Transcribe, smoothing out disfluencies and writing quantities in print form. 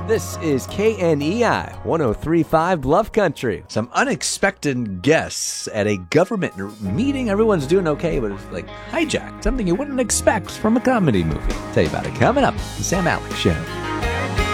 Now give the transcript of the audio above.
This is KNEI 1035 Bluff Country. Some unexpected guests at a government meeting. Everyone's doing okay, but it's like hijacked. Something you wouldn't expect from a comedy movie. Tell you about it coming up. The Sam Alex Show.